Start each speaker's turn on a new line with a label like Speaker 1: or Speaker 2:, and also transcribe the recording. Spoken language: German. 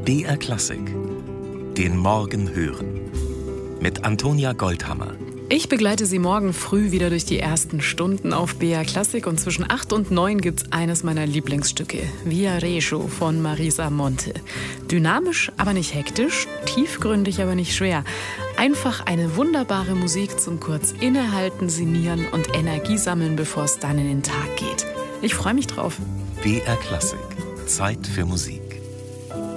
Speaker 1: BR Klassik. Den Morgen hören. Mit Antonia Goldhammer.
Speaker 2: Ich begleite Sie morgen früh wieder durch die ersten Stunden auf BR Klassik und zwischen 8 und 9 gibt's eines meiner Lieblingsstücke, Viareggio von Marisa Monte. Dynamisch, aber nicht hektisch, tiefgründig, aber nicht schwer. Einfach eine wunderbare Musik zum kurz innehalten, sinnieren und Energie sammeln, bevor es dann in den Tag geht. Ich freue mich drauf.
Speaker 1: BR Klassik. Zeit für Musik.